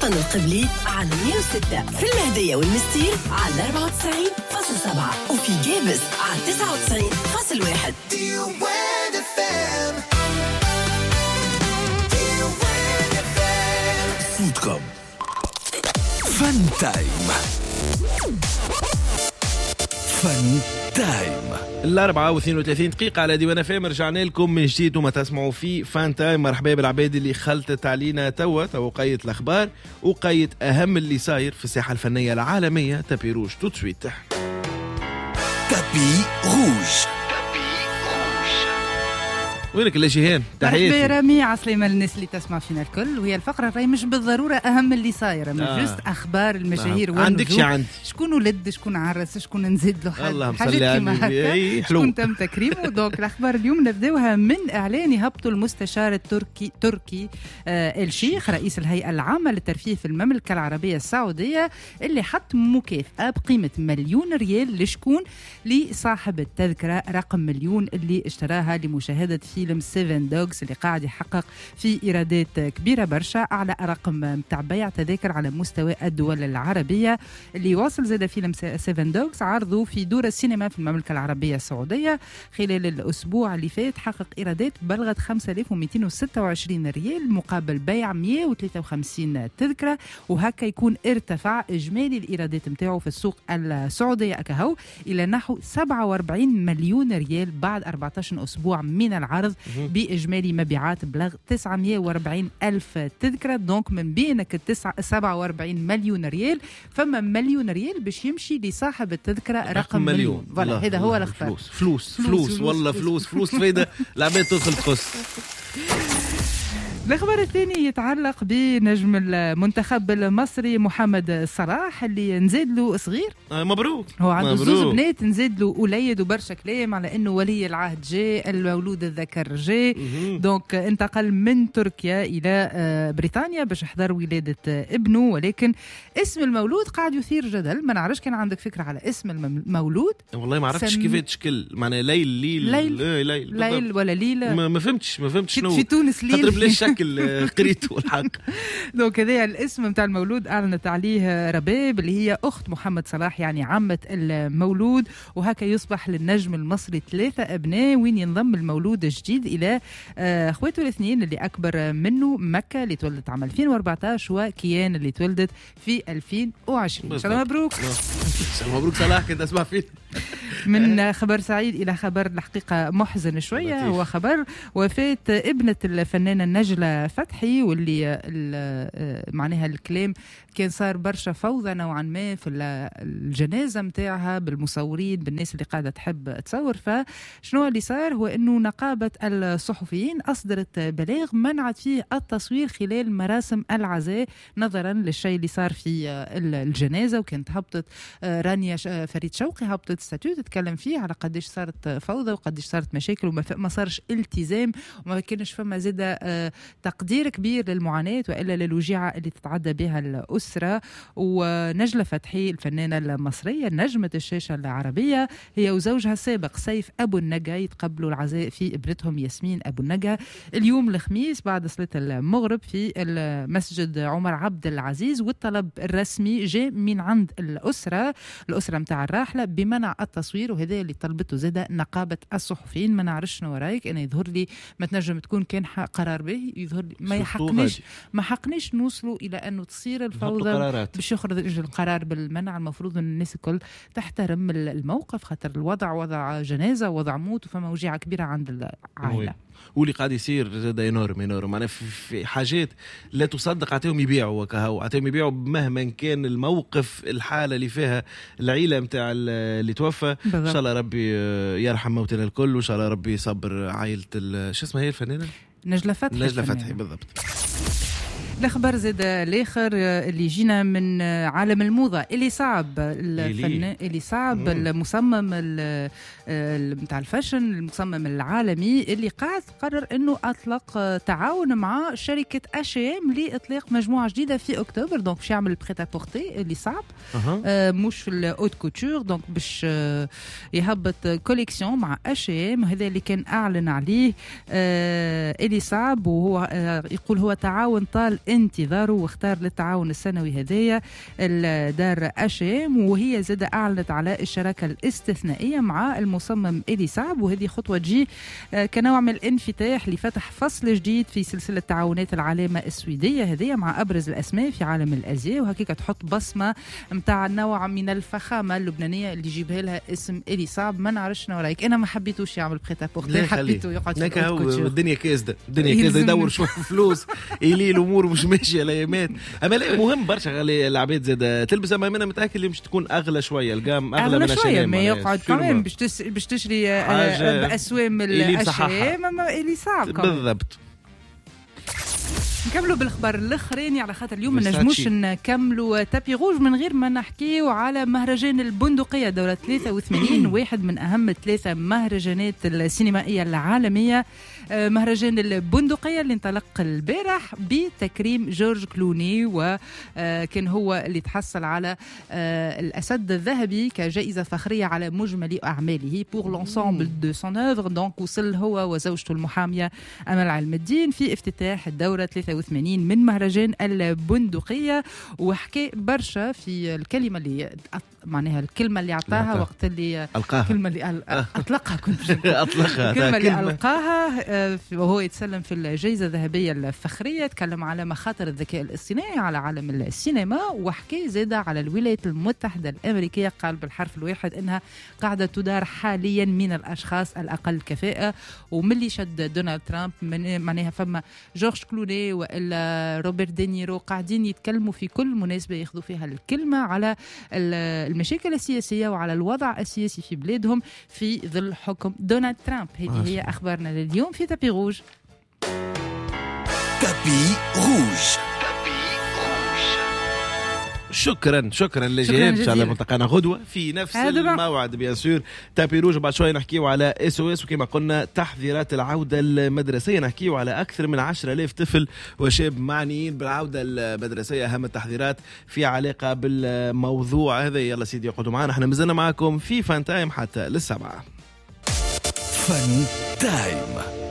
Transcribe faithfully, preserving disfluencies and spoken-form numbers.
الوطن القبلي على مية وستة، في المهدية والمستير على أربعة وتسعين فاصلة سبعة، وفي جيبس على تسعة وتسعين فاصلة واحد. صوتكم فن تايم. فن تايم الأربعة واثنين وثلاثين دقيقة على ديوان فام. رجعنا لكم من جديد وما تسمعوا في فان تايم. مرحبا بالعباد اللي خلطت علينا توا تو قية الأخبار وقية أهم اللي صاير في الساحة الفنية العالمية. تابي روج تو تسويت. تابي روج. وينك اللي جيهان؟ تحياتي. مرحبا رامي عسلامة للناس اللي تسمع فينا الكل. وهي الفقرة راهي مش بالضرورة أهم اللي صاير، مش آه. جست أخبار المشاهير آه. عندك شي عندي شكون ولد شكون عرس شكون نزيد له حد الله حاجات كيما هكا شكون تم تكريمه. دونك الأخبار اليوم نبداوها من إعلان يهبطوا المستشار التركي تركي آه الشيخ رئيس الهيئة العامة للترفيه في المملكة العربية السعودية اللي حط مكافأة بقيمة مليون ريال لشكون لصاحب التذكرة رقم مليون اللي اشتراها لمشاهدة فيلم سيفن دوغز اللي قاعد يحقق في إيرادات كبيرة برشا، أعلى رقم متاع بيع تذاكر على مستوى الدول العربية. اللي واصل زاد فيلم سيفن دوغز عرضه في دور السينما في المملكة العربية السعودية خلال الأسبوع اللي فات، حقق إيرادات بلغت خمسة آلاف ومئتين وستة وعشرين ريال مقابل بيع مئة وثلاثة وخمسين تذكرة، وهكا يكون ارتفع إجمالي الإيرادات متاعه في السوق السعودية أكهو إلى نحو سبعة وأربعين مليون ريال بعد أربعة عشر أسبوع من العرض بإجمالي مبيعات بلغ تسعمئة وأربعين ألف تذكرة. دونك من بينك سبعة وأربعين مليون ريال فما مليون ريال باش يمشي لصاحب التذكرة رقم, رقم مليون. فوالا هذا هو الأخبار. فلوس فلوس فلوس, فلوس والله فلوس فلوس فايدة العباد تدخل تقص. الخبر الثاني يتعلق بنجم المنتخب المصري محمد صلاح اللي نزيد له صغير. آه مبروك. هو عنده زوز بنات نزيد له وليد وبرشا كلام على انه ولي العهد جاء، المولود الذكر جاء. دونك انتقل من تركيا الى بريطانيا باش يحضر ولادة ابنه، ولكن اسم المولود قاعد يثير جدل. ما نعرفش كان عندك فكرة على اسم المولود؟ والله ما عرفتش سم... كيف تشكل معناها ليل ليل ليل, ليل, ليل, ليل ولا ليلة. ما, ما فهمتش ما فهمتش شنو في تونس ليل قريته الحق. دونك هذا الاسم متاع المولود أعلنت عليه رباب اللي هي أخت محمد صلاح يعني عمة المولود، وهكا يصبح للنجم المصري ثلاثة أبناء وين ينضم المولود الجديد إلى أخواته الاثنين اللي أكبر منه مكة اللي تولدت عام ألفين وأربعة عشر وكيان اللي تولدت في ألفين وعشرين. سلام مبروك. سلام مبروك صلاح. كنت أسمع فيه. من خبر سعيد إلى خبر الحقيقة محزن شوية، هو خبر وفاة ابنة الفنانة نجلة فتحي، واللي معناها الكلام كان صار برشا فوضى نوعا ما في الجنازة متاعها بالمصورين بالناس اللي قاعدة تحب تصور. فشنو اللي صار هو أنه نقابة الصحفيين أصدرت بلاغ منعت فيه التصوير خلال مراسم العزاء نظرا للشيء اللي صار في الجنازة. وكانت هبطت رانيا فريد شوقي هبطت ستاتيو تتكلم فيه على قديش صارت فوضى وقديش صارت مشاكل وما صارش التزام وما كانش فما زيادة تقدير كبير للمعاناة وإلا للوجيعة اللي تتعدى بها الأسرة. ونجلة فتحي الفنانة المصرية نجمة الشاشة العربية هي وزوجها السابق سيف أبو النجا يتقبلوا العزاء في ابنتهم ياسمين أبو النجا اليوم الخميس بعد صلاة المغرب في المسجد عمر عبد العزيز. والطلب الرسمي جاء من عند الأسرة الأسرة متاع الراحلة بمنع التصوير، وهذا اللي طلبته زادة نقابة الصحفيين. ما نعرفش شنو رايك، أنا يظهر لي ما تنجم تكون كان قرار به، يظهر لي ما يحقنيش ما حقنيش نوصلوا إلى أنه تصير الفوضى باش يخرج القرار بالمنع. المفروض أن الناس الكل تحترم الموقف، خاطر الوضع وضع جنازة وضع موت وفما وجيعة كبيرة عند العائلة. واللي قاعد يصير زاد ينور ينور معناها في حاجات لا تصدق. عطيهم يبيعوا وكهو عطيهم يبيعوا مهما كان الموقف الحالة اللي فيها العيلة متاع اللي توفى. إن شاء الله ربي يرحم موتنا الكل، وإن شاء الله ربي يصبر عائلة شو اسمها هي الفنانة نجلة فتحي. نجلة فتحي بالضبط. الخبر زاد الاخر اللي جينا من عالم الموضه اللي صعب الفنان اللي صعب المصمم نتاع الفاشن المصمم العالمي اللي قاعد قرر انه اطلق تعاون مع شركه اش ام لاطلاق مجموعه جديده في اكتوبر. دونك باش يعمل بريتا بورتي اللي صعب أه. آه مش في الاوت كوتور. دونك باش آه يهبط كوليكسيون مع اش ام. هذا اللي كان اعلن عليه آه اللي صعب، وهو آه يقول هو تعاون طال انتظاره، واختار للتعاون السنوي هذايا الدار اشام، وهي زاد اعلنت على الشراكه الاستثنائيه مع المصمم إلي صعب، وهذه خطوه تجي كنوع من الانفتاح لفتح فصل جديد في سلسله تعاونات العلامه السويديه هذه مع ابرز الاسماء في عالم الازياء، وهكيك تحط بصمه نتاع نوع من الفخامه اللبنانيه اللي يجيبها لها اسم إلي صعب. ما نعرفش شنو رايك، انا ما حبيتوش يعمل بريتا بورتي، حبيته يقعد في الكوتشي. الدنيا كازده، الدنيا كازده، يدور شويه فلوس يلي الامور مش ماشيه الايامات. اما لا مهم برشا غالي العباد زاد تلبس، اما انا متاكد اللي مش تكون اغلى شويه، القام اغلى, أغلى من شويه، ما يقعد كمان باش تس... باش تشري باسوام الاشياء ما إلي صعب بالضبط. نكملوا بالاخبار الاخرين على خاطر اليوم ما نجموش نكملوا تابي روج من غير ما نحكيوا على مهرجان البندقيه دوره ثلاثة وثمانين، واحد من اهم ثلاثه مهرجانات السينمائيه العالميه. مهرجان البندقيه اللي انطلق البارح بتكريم جورج كلوني، وكان هو اللي تحصل على الاسد الذهبي كجائزه فخريه على مجمل اعماله بور لونسامبل دو سون اوفر. دونك وصل هو وزوجته المحاميه امل علم الدين في افتتاح الدوره ثلاثة وثمانين من مهرجان البندقيه، وحكى برشا في الكلمه اللي معناها الكلمه اللي اعطاها وقت اللي القاها، الكلمه اللي اطلقها كنت اطلقها الكلمه اللي القاها وهو يتسلم في الجائزه الذهبيه الفخريه. تكلم على مخاطر الذكاء الاصطناعي على عالم السينما، وحكى زاد على الولايات المتحده الامريكيه، قال بالحرف الواحد انها قاعده تدار حاليا من الاشخاص الاقل كفاءه. وملي شد دونالد ترامب من معناها فما جورج كلوني والا روبرت دينيرو قاعدين يتكلموا في كل مناسبه ياخذوا فيها الكلمه على المشاكل السياسيه وعلى الوضع السياسي في بلادهم في ظل حكم دونالد ترامب. هذه هي اخبارنا لليوم في تابي روج. تابي روج. شكرا شكرا لجهاد على ملتقانا غدوه في نفس الموعد بيان سور. تابي روج بعد شويه نحكيو على اس او اس، وكما قلنا تحذيرات العوده المدرسيه، نحكيو على اكثر من عشرة آلاف طفل وشاب معنيين بالعوده المدرسيه، اهم التحذيرات في علاقه بالموضوع هذا. يلا سيدي اقعدوا معنا، احنا مازلنا معكم في فان تايم حتى للسبعه. فان تايم.